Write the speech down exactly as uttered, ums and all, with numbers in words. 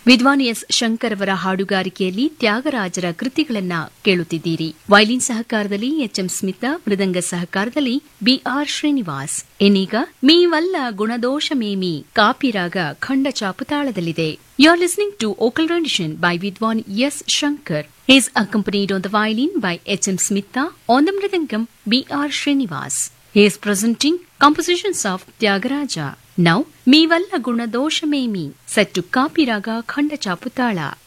ವಿದ್ವಾನ್ ಎಸ್ ಶಂಕರ್ ಅವರ ಹಾಡುಗಾರಿಕೆಯಲ್ಲಿ ತ್ಯಾಗರಾಜರ ಕೃತಿಗಳನ್ನ ಕೇಳುತ್ತಿದ್ದೀರಿ. ವೈಲಿನ್ ಸಹಕಾರದಲ್ಲಿ ಎಚ್ಎಂ ಸ್ಮಿತಾ, ಮೃದಂಗ ಸಹಕಾರದಲ್ಲಿ ಬಿಆರ್ ಶ್ರೀನಿವಾಸ್. ಇನ್ನೀಗ ಮೀವಲ್ಲ ಗುಣದೋಷಮೇಮಿ ಕಾಪಿರಾಗ ಖಂಡ ಚಾಪುತಾಳದಲ್ಲಿದೆ. You are listening to vocal rendition by Vidwan S. Shankar. He is accompanied on the violin by H M Smita, on the mridangam B R Srinivas. He is presenting compositions of Tyagaraja. Now, Mivalla Gunadoshamemi, set to Kapiraga Khanda Chaputala.